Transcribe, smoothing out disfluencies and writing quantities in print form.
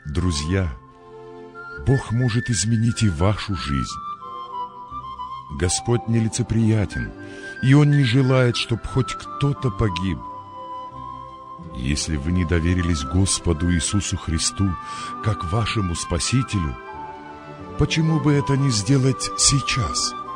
Друзья, Бог может изменить и вашу жизнь. Господь нелицеприятен, и Он не желает, чтобы хоть кто-то погиб. Если вы не доверились Господу Иисусу Христу как вашему Спасителю, почему бы это не сделать сейчас?